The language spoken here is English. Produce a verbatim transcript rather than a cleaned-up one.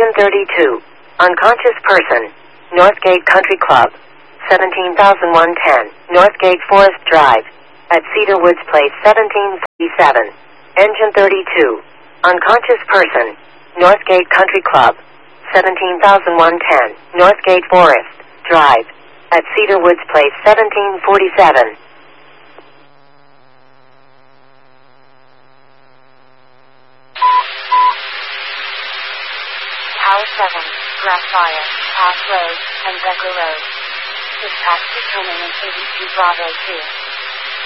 Engine thirty-two. Unconscious person. Northgate Country Club. seventeen thousand one hundred ten. Northgate Forest Drive. At Cedar Woods Place seventeen thirty-seven. Engine thirty-two. Unconscious person. Northgate Country Club. seventeen thousand one hundred ten. Northgate Forest Drive. At Cedar Woods Place seventeen forty-seven. Tower seven, Grassfire, Pass Road, and Becker Road. Dispatch determinant eighty-two Bravo two.